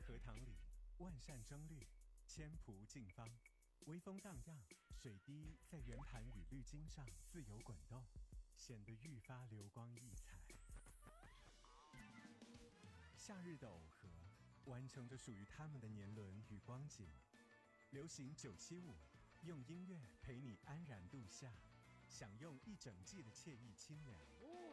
荷塘里，万扇争绿，千蒲竞芳，微风荡漾，水滴在圆盘与绿茎上自由滚动，显得愈发流光溢彩。夏日的耦合，完成着属于他们的年轮与光景。流行975，用音乐陪你安然度夏，享用一整季的惬意清凉。